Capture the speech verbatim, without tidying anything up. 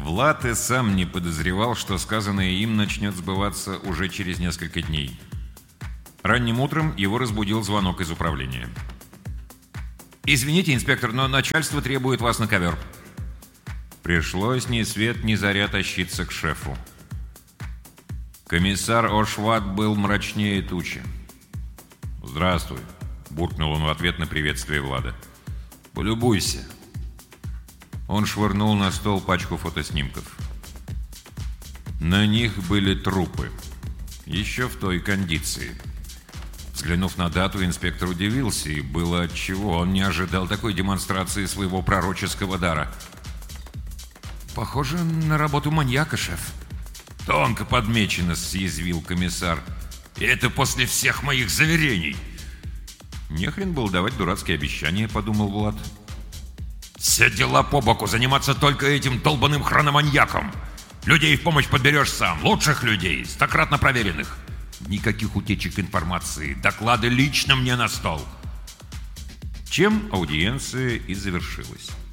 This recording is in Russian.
Влад и сам не подозревал, что сказанное им начнет сбываться уже через несколько дней. Ранним утром его разбудил звонок из управления. «Извините, инспектор, но начальство требует вас на ковер». Пришлось ни свет ни заря тащиться к шефу. Комиссар Ошват был мрачнее тучи. «Здравствуй», — буркнул он в ответ на приветствие Влада. «Полюбуйся». Он швырнул на стол пачку фотоснимков. На них были трупы. Еще в той кондиции. Взглянув на дату, инспектор удивился, и было отчего. Он не ожидал такой демонстрации своего пророческого дара. «Похоже на работу маньяка, шеф». «Тонко подмечено», — съязвил комиссар. «И это после всех моих заверений». «Нехрен было давать дурацкие обещания», — подумал Влад. «Все дела по боку, заниматься только этим долбаным хрономаньяком. Людей в помощь подберешь сам, лучших людей, стократно проверенных. Никаких утечек информации, доклады лично мне на стол». Чем аудиенция и завершилась.